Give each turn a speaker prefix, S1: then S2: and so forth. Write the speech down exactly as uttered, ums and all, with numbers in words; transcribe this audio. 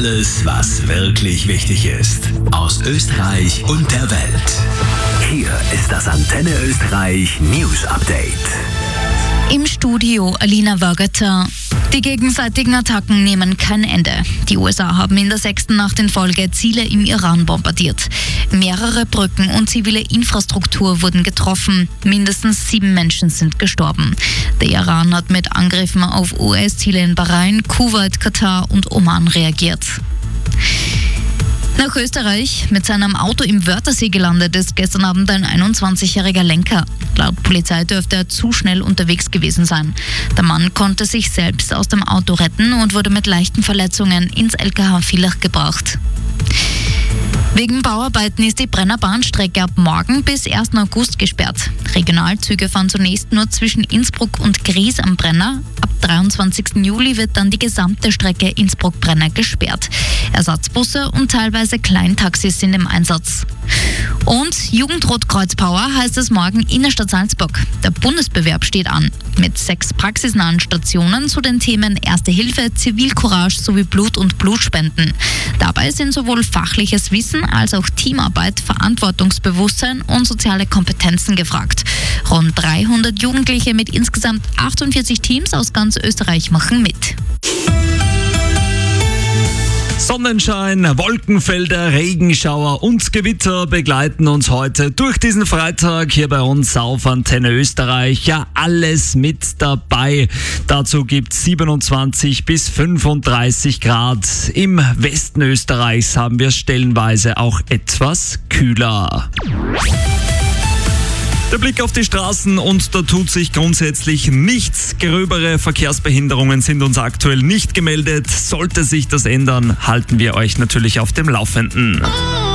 S1: Alles, was wirklich wichtig ist. Aus Österreich und der Welt. Hier ist das Antenne Österreich News Update.
S2: Im Studio Alina Wörgeter. Die gegenseitigen Attacken nehmen kein Ende. Die U S A haben in der sechsten Nacht in Folge Ziele im Iran bombardiert. Mehrere Brücken und zivile Infrastruktur wurden getroffen. Mindestens sieben Menschen sind gestorben. Der Iran hat mit Angriffen auf U S-Ziele in Bahrain, Kuwait, Katar und Oman reagiert. Nach Österreich. Mit seinem Auto im Wörthersee gelandet ist gestern Abend ein einundzwanzigjähriger Lenker. Laut Polizei dürfte er zu schnell unterwegs gewesen sein. Der Mann konnte sich selbst aus dem Auto retten und wurde mit leichten Verletzungen ins L K H Villach gebracht. Wegen Bauarbeiten ist die Brenner Bahnstrecke ab morgen bis ersten August gesperrt. Regionalzüge fahren zunächst nur zwischen Innsbruck und Gries am Brenner. Ab dreiundzwanzigsten Juli wird dann die gesamte Strecke Innsbruck-Brenner gesperrt. Ersatzbusse und teilweise Kleintaxis sind im Einsatz. Und Jugendrotkreuz Power heißt es morgen Innenstadt Salzburg. Der Bundesbewerb steht an. Mit sechs praxisnahen Stationen zu den Themen Erste Hilfe, Zivilcourage sowie Blut- und Blutspenden. Dabei sind sowohl fachliches Wissen als auch Teamarbeit, Verantwortungsbewusstsein und soziale Kompetenzen gefragt. Rund dreihundert Jugendliche mit insgesamt achtundvierzig Teams aus ganz Österreich machen mit.
S3: Sonnenschein, Wolkenfelder, Regenschauer und Gewitter begleiten uns heute durch diesen Freitag hier bei uns auf Antenne Österreich. Ja, alles mit dabei. Dazu gibt's siebenundzwanzig bis fünfunddreißig Grad. Im Westen Österreichs haben wir stellenweise auch etwas kühler. Der Blick auf die Straßen und da tut sich grundsätzlich nichts. Gröbere Verkehrsbehinderungen sind uns aktuell nicht gemeldet. Sollte sich das ändern, halten wir euch natürlich auf dem Laufenden.